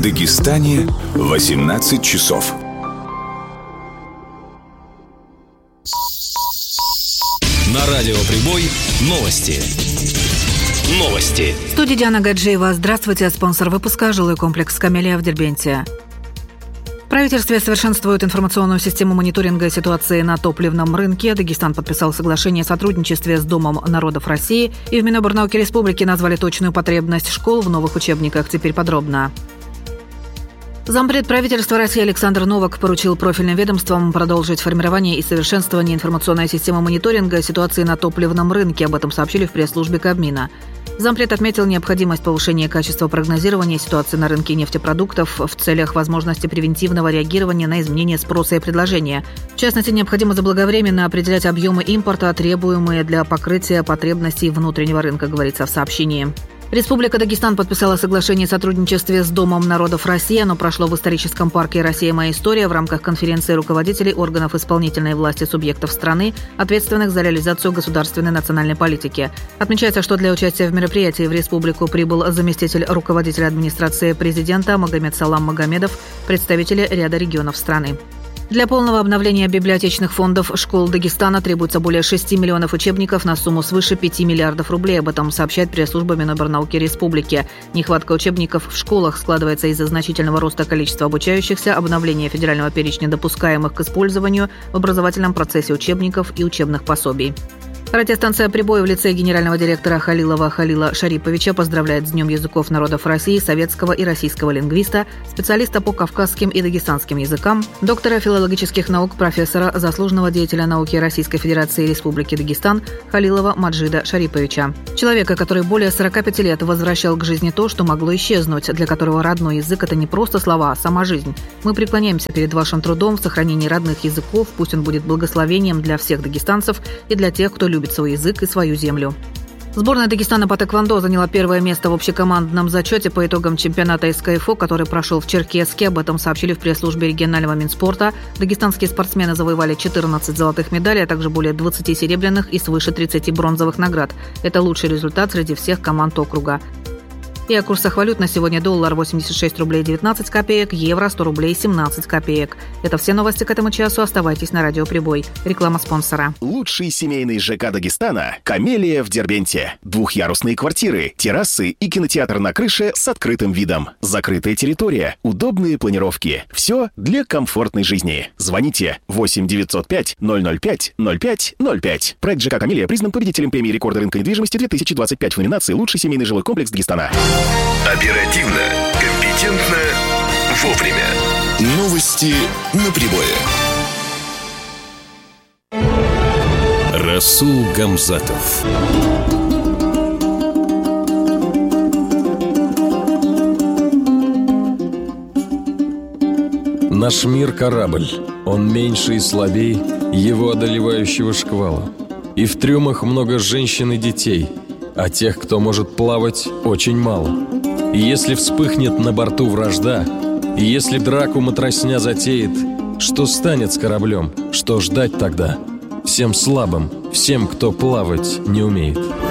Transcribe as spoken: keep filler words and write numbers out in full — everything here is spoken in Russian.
Дагестане восемнадцать часов. На радио Прибой новости. Новости. В студии Диана Гаджиева. Здравствуйте. Спонсор выпуска — жилой комплекс «Камелия» в Дербенте. В правительстве совершенствуют информационную систему мониторинга ситуации на топливном рынке. Дагестан подписал соглашение о сотрудничестве с Домом народов России. И в Миноборнауки Республики назвали точную потребность школ в новых учебниках. Теперь подробно. Зампред правительства России Александр Новак поручил профильным ведомствам продолжить формирование и совершенствование информационной системы мониторинга ситуации на топливном рынке. Об этом сообщили в пресс-службе Кабмина. Зампред отметил необходимость повышения качества прогнозирования ситуации на рынке нефтепродуктов в целях возможности превентивного реагирования на изменения спроса и предложения. В частности, необходимо заблаговременно определять объемы импорта, требуемые для покрытия потребностей внутреннего рынка, говорится в сообщении. Республика Дагестан подписала соглашение о сотрудничестве с Домом народов России. Оно прошло в историческом парке «Россия. Моя история» в рамках конференции руководителей органов исполнительной власти субъектов страны, ответственных за реализацию государственной национальной политики. Отмечается, что для участия в мероприятии в республику прибыл заместитель руководителя администрации президента Магомед Салам Магомедов, представители ряда регионов страны. Для полного обновления библиотечных фондов школ Дагестана требуется более шести миллионов учебников на сумму свыше пяти миллиардов рублей. Об этом сообщает пресс-служба Миноборнауки Республики. Нехватка учебников в школах складывается из-за значительного роста количества обучающихся, обновления федерального перечня допускаемых к использованию в образовательном процессе учебников и учебных пособий. Радиостанция «Прибой» в лице генерального директора Халилова Халила Шариповича поздравляет с Днем языков народов России советского и российского лингвиста, специалиста по кавказским и дагестанским языкам, доктора филологических наук, профессора, заслуженного деятеля науки Российской Федерации и Республики Дагестан Халилова Маджида Шариповича. Человека, который более сорока пяти лет возвращал к жизни то, что могло исчезнуть, для которого родной язык – это не просто слова, а сама жизнь. Мы преклоняемся перед вашим трудом в сохранении родных языков, пусть он будет благословением для всех дагестанцев и для тех, кто любит свой язык и свою землю. Сборная Дагестана по тэквондо заняла первое место в общекомандном зачете по итогам чемпионата эс ка эф о, который прошел в Черкесске. Об этом сообщили в пресс-службе регионального Минспорта. Дагестанские спортсмены завоевали четырнадцать золотых медалей, а также более двадцати серебряных и свыше тридцати бронзовых наград. Это лучший результат среди всех команд округа. И о курсах валют на сегодня: доллар восемьдесят шесть рублей девятнадцать копеек, евро сто рублей семнадцать копеек. Это все новости к этому часу. Оставайтесь на радио Прибой. Реклама спонсора. Лучший семейный ЖК Дагестана — «Камелия» в Дербенте. Двухъярусные квартиры, террасы и кинотеатр на крыше с открытым видом. Закрытая территория, удобные планировки. Все для комфортной жизни. Звоните восемь девятьсот пять ноль ноль пять ноль пять ноль пять. Проект ЖК «Камелия» признан победителем премии рекорда рынка недвижимости две тысячи двадцать пять в номинации «Лучший семейный жилой комплекс Дагестана». Оперативно, компетентно, вовремя. Новости на Прибое. Расул Гамзатов. Наш мир — корабль. Он меньше и слабей его одолевающего шквала. И в трюмах много женщин и детей, а тех, кто может плавать, очень мало. И если вспыхнет на борту вражда, и если драку матросня затеет, что станет с кораблем, что ждать тогда? Всем слабым, всем, кто плавать не умеет.